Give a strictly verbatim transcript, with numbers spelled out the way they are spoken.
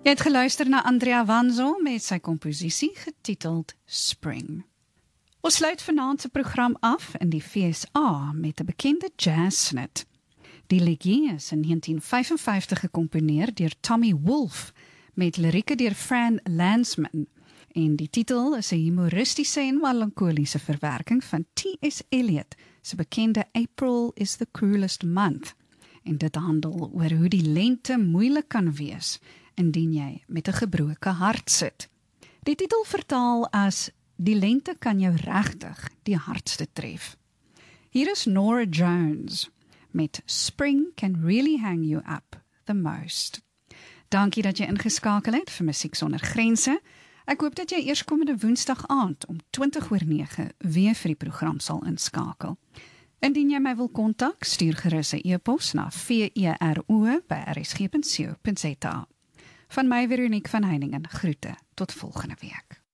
Jy het geluister na Andrea Wanzo met sy komposisie getiteld Spring. Ons sluit vanaand se program af in die V S A met 'n bekende jazzsnit. Die liedjie is in negentien vyfenvyftig gekomponeer deur Tommy Wolfe met lirieke deur Fran Lansman. En die titel is 'n humoristiese en melankoliese verwerking van T S Eliot se bekende April is the Cruelest Month. En dit handel oor hoe die lente moeilik kan wees indien jy met 'n gebroke hart sit. Die titel vertaal as Die lente kan jou regtig die hardste tref. Hier is Nora Jones met Spring Can Really Hang You Up the Most. Dankie dat jy ingeskakel het vir Musiek Sonder Grense. Ek hoop dat jy eerskomende Woensdag aand om twintig oor nege weer vir die program sal inskakel. Indien jy my wil kontak, stuur gerus 'n e-pos na vero by r s g punt co punt za. Van my Veronique van Heiningen groete tot volgende week.